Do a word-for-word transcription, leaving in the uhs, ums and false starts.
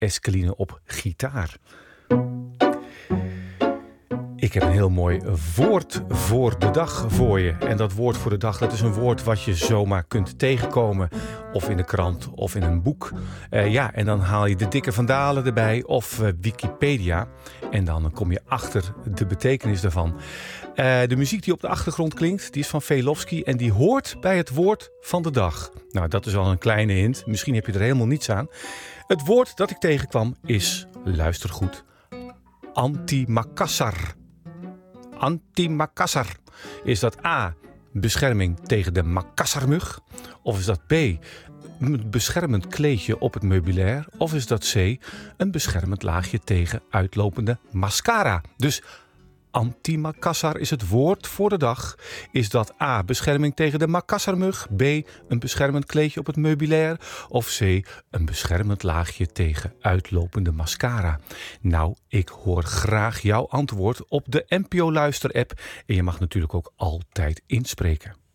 Eskeline op gitaar. Ik heb een heel mooi woord voor de dag voor je. En dat woord voor de dag, dat is een woord wat je zomaar kunt tegenkomen. Of in de krant of in een boek. Uh, ja, en dan haal je de Dikke Van Dalen erbij of uh, Wikipedia. En dan kom je achter de betekenis daarvan. Uh, de muziek die op de achtergrond klinkt, die is van Velofsky en die hoort bij het woord van de dag. Nou, dat is al een kleine hint. Misschien heb je er helemaal niets aan. Het woord dat ik tegenkwam is, luister goed, antimacassar. Antimacassar. Is dat A, bescherming tegen de macassarmug? Of is dat B, een beschermend kleedje op het meubilair? Of is dat C, een beschermend laagje tegen uitlopende mascara? Dus antimacassar is het woord voor de dag. Is dat A, bescherming tegen de macassarmug? B, een beschermend kleedje op het meubilair? Of C, een beschermend laagje tegen uitlopende mascara? Nou, ik hoor graag jouw antwoord op de N P O Luister-app. En je mag natuurlijk ook altijd inspreken.